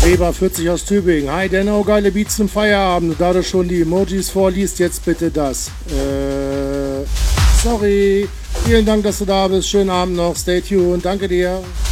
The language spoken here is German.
Weber 40 aus Tübingen. Hi Denno, geile Beats zum Feierabend. Da du schon die Emojis vorliest, jetzt bitte das. Sorry. Vielen Dank, dass du da bist. Schönen Abend noch. Stay tuned. Danke dir.